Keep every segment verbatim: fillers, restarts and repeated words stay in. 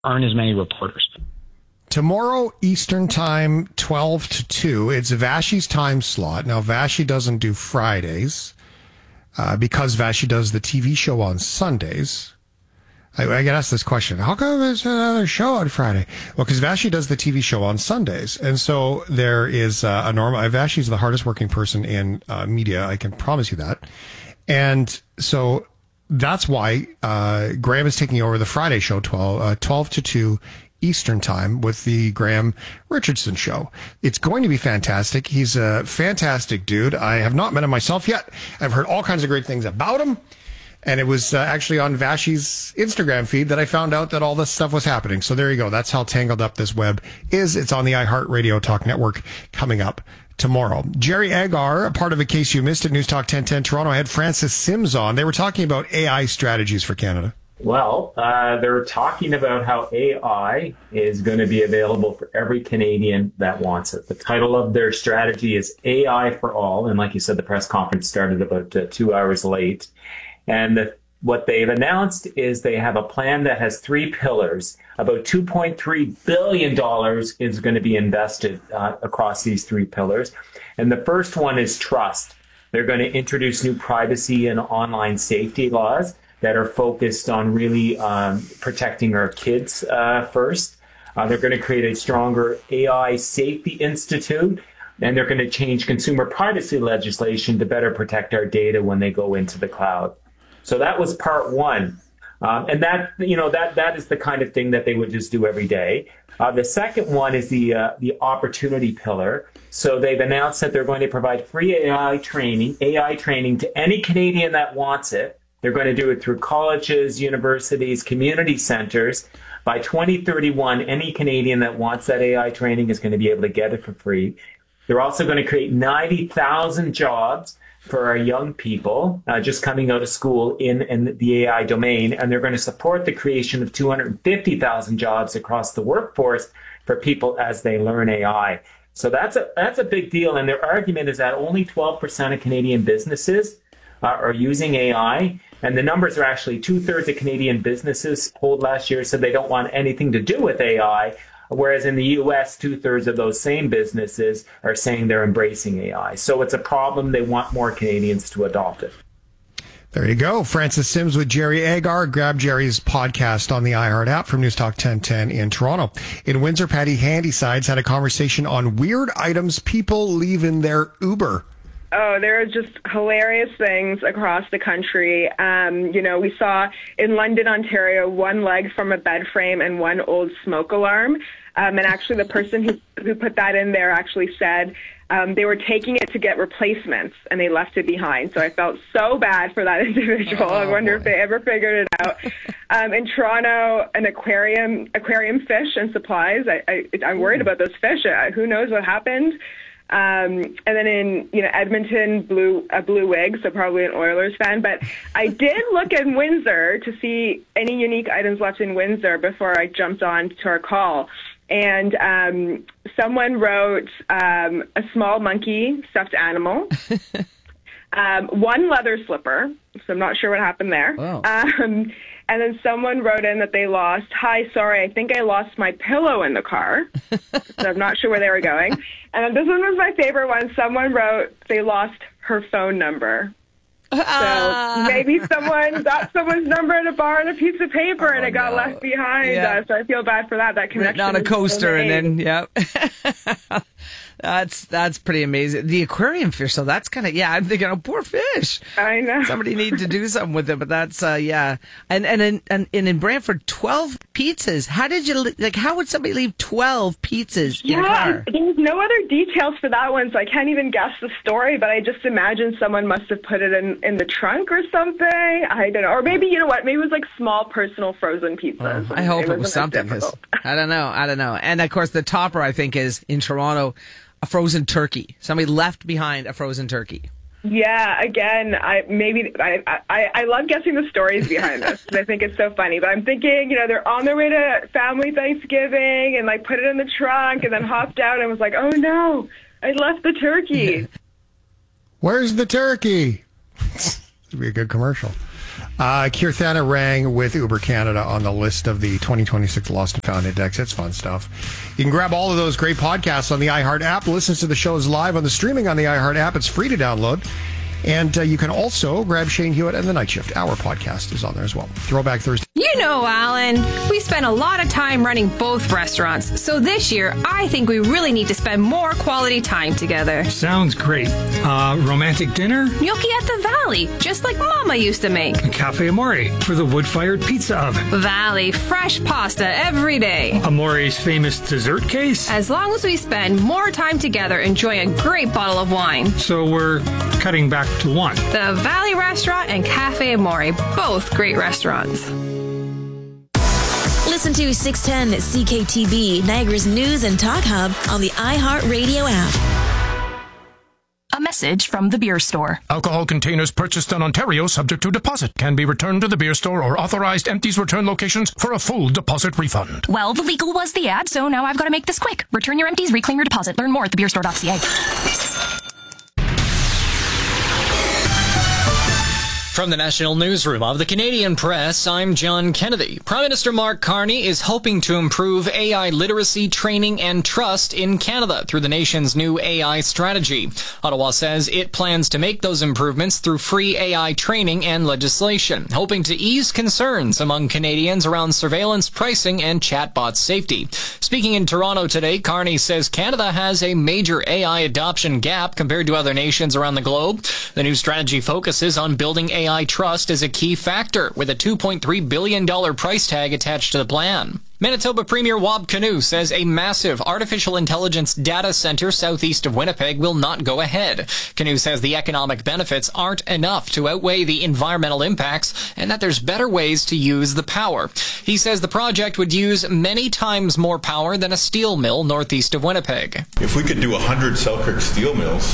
earn as many reporters. Tomorrow, Eastern Time, twelve to two. It's Vashi's time slot. Now, Vashi doesn't do Fridays uh, because Vashi does the T V show on Sundays. I, I get asked this question. How come there's another show on Friday? Well, because Vashi does the T V show on Sundays. And so there is uh, a normal... Vashi's the hardest working person in uh, media. I can promise you that. And so that's why uh, Graham is taking over the Friday show, twelve, uh, twelve to two Eastern Time, with the Graham Richardson Show. It's going to be fantastic. He's a fantastic dude. I have not met him myself yet. I've heard all kinds of great things about him. And it was uh, actually on Vashi's Instagram feed that I found out that all this stuff was happening. So there you go. That's how tangled up this web is. It's on the iHeartRadio Talk Network coming up tomorrow. Jerry Agar, a part of In Case You Missed It, News Talk ten ten Toronto, I had Francis Sims on. They were talking about A I strategies for Canada. Well, uh, they're talking about how A I is going to be available for every Canadian that wants it. The title of their strategy is A I for All. And like you said, the press conference started about uh, two hours late. And the, what they've announced is they have a plan that has three pillars. About two point three billion dollars is going to be invested uh, across these three pillars. And the first one is trust. They're going to introduce new privacy and online safety laws that are focused on really um, protecting our kids uh, first. Uh, they're going to create a stronger A I Safety Institute, and they're going to change consumer privacy legislation to better protect our data when they go into the cloud. So that was part one. Um, and that, you know, that that is the kind of thing that they would just do every day. Uh, the second one is the uh, the opportunity pillar. So they've announced that they're going to provide free A I training, A I training to any Canadian that wants it. They're going to do it through colleges, universities, community centers. By twenty thirty-one, any Canadian that wants that A I training is going to be able to get it for free. They're also going to create ninety thousand jobs for our young people uh, just coming out of school in, in the A I domain. And they're going to support the creation of two hundred fifty thousand jobs across the workforce for people as they learn A I. So that's a, that's a big deal. And their argument is that only twelve percent of Canadian businesses uh, are using A I. And the numbers are actually two-thirds of Canadian businesses polled last year said they don't want anything to do with A I, whereas in the U S, two-thirds of those same businesses are saying they're embracing A I. So it's a problem. They want more Canadians to adopt it. There you go. Francis Sims with Jerry Agar. Grab Jerry's podcast on the iHeart app from News Talk ten ten in Toronto. In Windsor, Patty Handysides had a conversation on weird items people leave in their Uber. Oh, there are just hilarious things across the country. Um, you know, we saw in London, Ontario, one leg from a bed frame and one old smoke alarm. Um, and actually the person who, who put that in there actually said um, they were taking it to get replacements and they left it behind. So I felt so bad for that individual. Oh, I wonder boy. if they ever figured it out. Um, in Toronto, an aquarium, aquarium fish and supplies. I, I, I'm worried about those fish. Uh, who knows what happened? Um, and then in, you know, Edmonton, blue, a blue wig, so probably an Oilers fan. But I did look in Windsor to see any unique items left in Windsor before I jumped on to our call. And um, someone wrote um, a small monkey stuffed animal, um, one leather slipper, so I'm not sure what happened there. Wow. Um, and then someone wrote in that they lost, hi, sorry, I think I lost my pillow in the car. So I'm not sure where they were going. And then this one was my favorite one. Someone wrote they lost her phone number. So maybe someone got someone's number in a bar and a piece of paper oh, and it got no. left behind. Yeah. Uh, so I feel bad for that. That connection. On a coaster and then, yep. That's that's pretty amazing. The aquarium fish, so that's kind of, yeah, I'm thinking, oh, poor fish. I know. Somebody needs to do something with it, but that's, uh, yeah. And and in, and, and in Brantford, twelve pizzas. How did you, like, how would somebody leave twelve pizzas yeah, in a car? There's no other details for that one, so I can't even guess the story, but I just imagine someone must have put it in, in the trunk or something. I don't know. Or maybe, you know what, maybe it was like small personal frozen pizzas. Oh, I hope it, it was something. I don't know. I don't know. And, of course, the topper, I think, is in Toronto, a frozen turkey. Somebody left behind a frozen turkey. Yeah, again, I maybe I, I, I love guessing the stories behind this because I think it's so funny. But I'm thinking, you know, they're on their way to family Thanksgiving and like put it in the trunk and then hopped out and was like, oh no, I left the turkey. Where's the turkey? This would be a good commercial. Uh, Kirthana rang with Uber Canada on the list of the twenty twenty-six Lost and Found Index. It's fun stuff. You can grab all of those great podcasts on the iHeart app. Listen to the shows live on the streaming on the iHeart app. It's free to download. And uh, you can also grab Shane Hewitt and the Night Shift. Our podcast is on there as well. Throwback Thursday. You know, Alan, we spend a lot of time running both restaurants. So this year, I think we really need to spend more quality time together. Sounds great. Uh, romantic dinner? Gnocchi at the Valley, just like Mama used to make. Cafe Amore for the wood-fired pizza oven. Valley, fresh pasta every day. Amore's famous dessert case? As long as we spend more time together enjoying a great bottle of wine. So we're cutting back to one. The Valley Restaurant and Cafe Amore, both great restaurants. Listen to six ten C K T B, Niagara's News and Talk Hub on the iHeartRadio app. A message from the beer store. Alcohol containers purchased in Ontario subject to deposit can be returned to the beer store or authorized empties return locations for a full deposit refund. Well, the legal was the ad, so now I've got to make this quick. Return your empties, reclaim your deposit. Learn more at the beer store dot c a. From the National Newsroom of the Canadian Press, I'm John Kennedy. Prime Minister Mark Carney is hoping to improve A I literacy, training, and trust in Canada through the nation's new A I strategy. Ottawa says it plans to make those improvements through free A I training and legislation, hoping to ease concerns among Canadians around surveillance, pricing, and chatbot safety. Speaking in Toronto today, Carney says Canada has a major A I adoption gap compared to other nations around the globe. The new strategy focuses on building A I A I trust is a key factor, with a two point three billion dollars price tag attached to the plan. Manitoba Premier Wab Kinew says a massive artificial intelligence data center southeast of Winnipeg will not go ahead. Kinew says the economic benefits aren't enough to outweigh the environmental impacts and that there's better ways to use the power. He says the project would use many times more power than a steel mill northeast of Winnipeg. If we could do one hundred Selkirk steel mills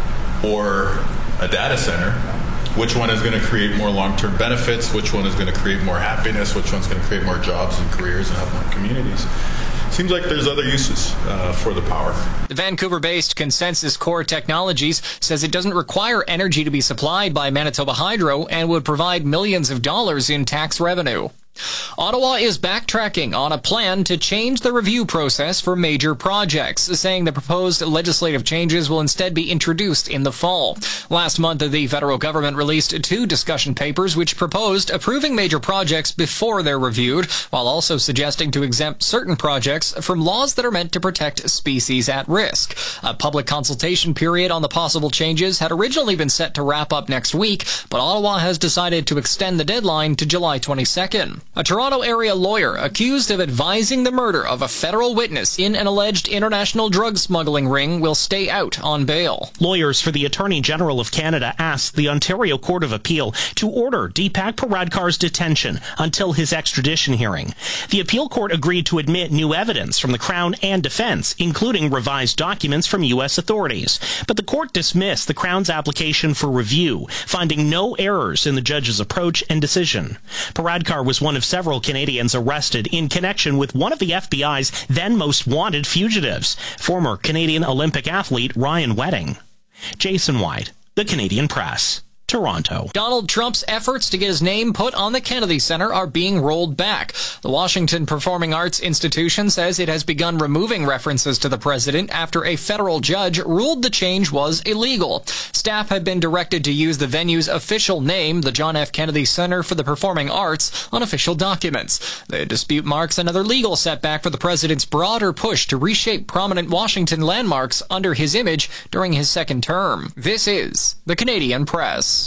or a data center, which one is going to create more long-term benefits? Which one is going to create more happiness? Which one's going to create more jobs and careers and help more communities? Seems like there's other uses uh, for the power. The Vancouver-based Consensus Core Technologies says it doesn't require energy to be supplied by Manitoba Hydro and would provide millions of dollars in tax revenue. Ottawa is backtracking on a plan to change the review process for major projects, saying the proposed legislative changes will instead be introduced in the fall. Last month, the federal government released two discussion papers which proposed approving major projects before they're reviewed, while also suggesting to exempt certain projects from laws that are meant to protect species at risk. A public consultation period on the possible changes had originally been set to wrap up next week, but Ottawa has decided to extend the deadline to July twenty-second. A Toronto area lawyer accused of advising the murder of a federal witness in an alleged international drug smuggling ring will stay out on bail. Lawyers for the Attorney General of Canada asked the Ontario Court of Appeal to order Deepak Paradkar's detention until his extradition hearing. The appeal court agreed to admit new evidence from the Crown and defense, including revised documents from U S authorities. But the court dismissed the Crown's application for review, finding no errors in the judge's approach and decision. Paradkar was one of several Canadians arrested in connection with one of the F B I's then most wanted fugitives, former Canadian Olympic athlete Ryan Wedding. Jason White, The Canadian Press. Toronto. Donald Trump's efforts to get his name put on the Kennedy Center are being rolled back. The Washington Performing Arts Institution says it has begun removing references to the president after a federal judge ruled the change was illegal. Staff had been directed to use the venue's official name, the John F. Kennedy Center for the Performing Arts, on official documents. The dispute marks another legal setback for the president's broader push to reshape prominent Washington landmarks under his image during his second term. This is the Canadian Press.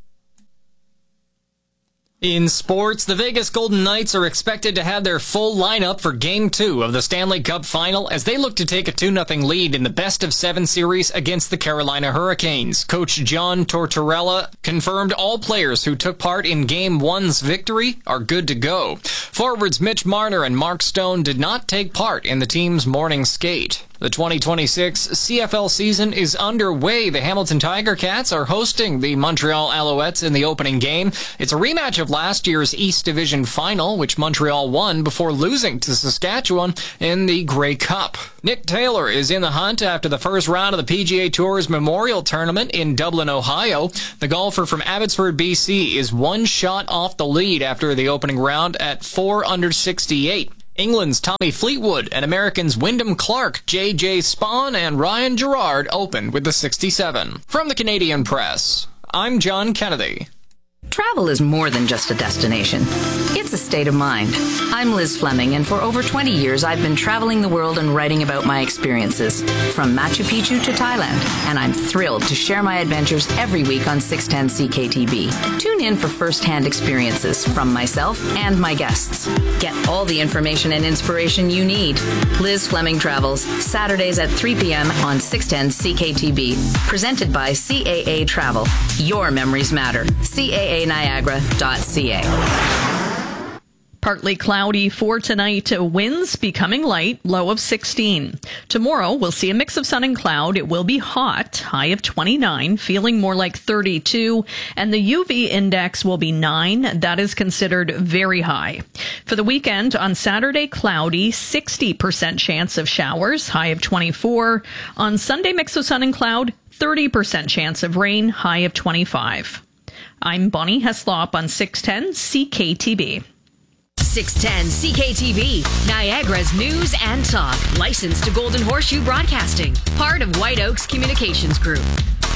In sports, the Vegas Golden Knights are expected to have their full lineup for Game two of the Stanley Cup Final as they look to take a two nothing lead in the best-of-seven series against the Carolina Hurricanes. Coach John Tortorella confirmed all players who took part in Game one's victory are good to go. Forwards Mitch Marner and Mark Stone did not take part in the team's morning skate. The twenty twenty-six C F L season is underway. The Hamilton Tiger Cats are hosting the Montreal Alouettes in the opening game. It's a rematch of last year's East Division final, which Montreal won before losing to Saskatchewan in the Grey Cup. Nick Taylor is in the hunt after the first round of the P G A Tour's Memorial Tournament in Dublin, Ohio. The golfer from Abbotsford, B C is one shot off the lead after the opening round at four under sixty-eight. England's Tommy Fleetwood and Americans Wyndham Clark, J J Spawn, and Ryan Gerard opened with the sixty-seven. From the Canadian Press, I'm John Kennedy. Travel is more than just a destination. It's a state of mind. I'm Liz Fleming, and for over twenty years, I've been traveling the world and writing about my experiences, from Machu Picchu to Thailand, and I'm thrilled to share my adventures every week on six ten C K T B. Tune in for first-hand experiences from myself and my guests. Get all the information and inspiration you need. Liz Fleming Travels, Saturdays at three p.m. on six ten C K T B. Presented by C A A Travel. Your memories matter. C A A Niagara dot C A. Partly cloudy for tonight, winds becoming light, low of sixteen. Tomorrow, we'll see a mix of sun and cloud. It will be hot, high of twenty-nine, feeling more like thirty-two, and the U V index will be nine. That is considered very high. For the weekend, on Saturday, cloudy, sixty percent chance of showers, high of twenty-four. On Sunday, mix of sun and cloud, thirty percent chance of rain, high of twenty-five. I'm Bonnie Heslop on six ten C K T B. six ten C K T B, Niagara's news and talk. Licensed to Golden Horseshoe Broadcasting. Part of White Oaks Communications Group.